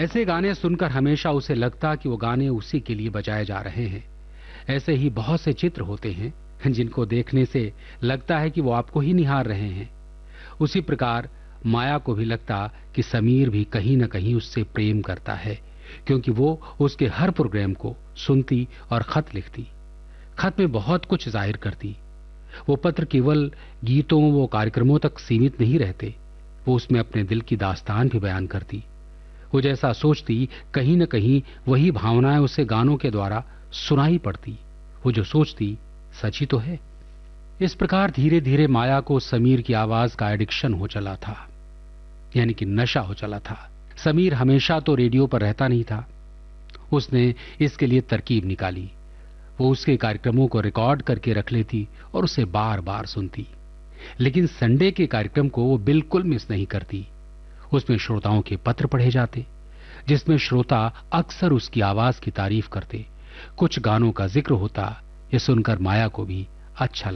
ऐसे गाने सुनकर हमेशा उसे लगता कि वो गाने उसी के लिए बजाए जा रहे हैं। ऐसे ही बहुत से चित्र होते हैं जिनको देखने से लगता है कि वो आपको ही निहार रहे हैं। उसी प्रकार माया को भी लगता कि समीर भी कहीं न कहीं उससे प्रेम करता है, क्योंकि वो उसके हर प्रोग्राम को सुनती और खत लिखती। खत में बहुत कुछ जाहिर करती। वो पत्र केवल गीतों वो कार्यक्रमों तक सीमित नहीं रहते, वो उसमें अपने दिल की दास्तान भी बयान करती। वो जैसा सोचती कहीं न कहीं वही भावनाएं उसे गानों के द्वारा सुनाई पड़ती। वो जो सोचती सच ही तो है। इस प्रकार धीरे धीरे माया को समीर की आवाज का एडिक्शन हो चला था, यानी कि नशा हो चला था। समीर हमेशा तो रेडियो पर रहता नहीं था। उसने इसके लिए तरकीब निकाली। वो उसके कार्यक्रमों को रिकॉर्ड करके रख लेती और उसे बार बार सुनती। लेकिन संडे के कार्यक्रम को वो बिल्कुल मिस नहीं करती। उसमें श्रोताओं के पत्र पढ़े जाते, जिसमें श्रोता अक्सर उसकी आवाज की तारीफ करते। कुछ गानों का जिक्र होता। ये सुनकर माया को भी अच्छा